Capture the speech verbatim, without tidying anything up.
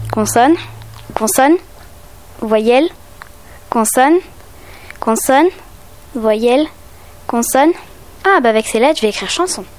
consonne, consonne, voyelle, consonne, consonne, voyelle, consonne. Ah bah avec ces lettres je vais écrire chanson.